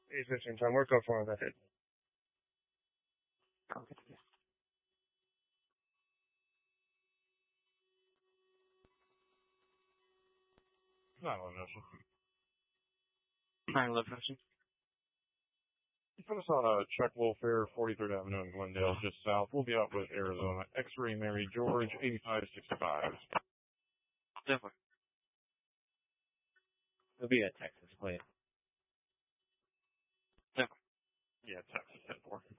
8:15 time. Work up for that hit. Okay. 9/11 Ocean. 9/11 Ocean. Put us on Chuck Wolfair, 43rd Avenue in Glendale, just south. We'll be out with Arizona. X-Ray Mary George, 8565. Definitely. It'll be a Texas plate. Definitely. Yeah, Texas 10-4.